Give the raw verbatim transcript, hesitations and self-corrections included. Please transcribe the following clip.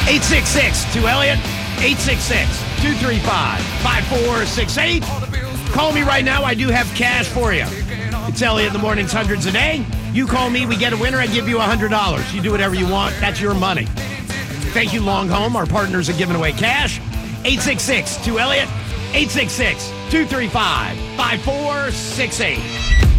eight six six, two Elliott, eight six six, two three five, five four six eight. Call me right now. I do have cash for you. It's Elliott in the Mornings, hundreds a day. You call me, we get a winner, I give you one hundred dollars. You do whatever you want. That's your money. Thank you, Long Home. Our partners are giving away cash. eight six six, two Elliott, eight six six, two three five, five four six eight.